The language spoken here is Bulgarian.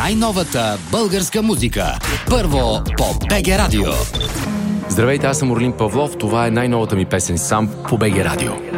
най-новата българска музика. Първо по БГ Радио. Здравейте, аз съм Орлин Павлов. Това е най-новата ми песен "Сам" по БГ Радио.